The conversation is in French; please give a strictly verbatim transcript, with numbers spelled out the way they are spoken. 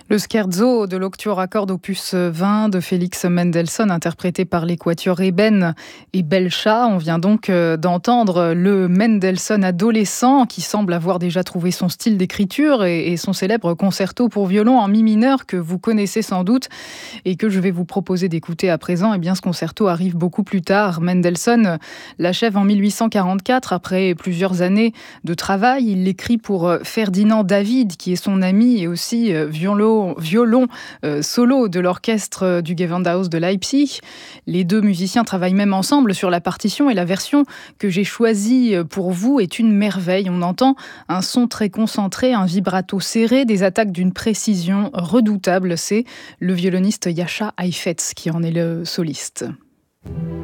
Le scherzo de l'Octuor à cordes opus vingt de Félix Mendelssohn, interprété par les quatuors Eben et Belcha. On vient donc d'entendre le Mendelssohn adolescent qui semble avoir déjà trouvé son style d'écriture et, et son célèbre concerto pour violon en mi mineur que vous connaissez sans doute et que je vais vous proposer d'écouter à présent. Eh bien, ce concerto arrive beaucoup plus tard. Mendelssohn l'achève en mille huit cent quarante-quatre après plusieurs années de travail. Il l'écrit pour Ferdinand David, qui est son ami et aussi violon violon euh, solo de l'orchestre du Gewandhaus de Leipzig. Les deux musiciens travaillent même ensemble sur la partition et la version que j'ai choisie pour vous est une merveille. On entend un son très concentré, un vibrato serré, des attaques d'une précision redoutable. C'est le violoniste Jascha Heifetz qui en est le soliste.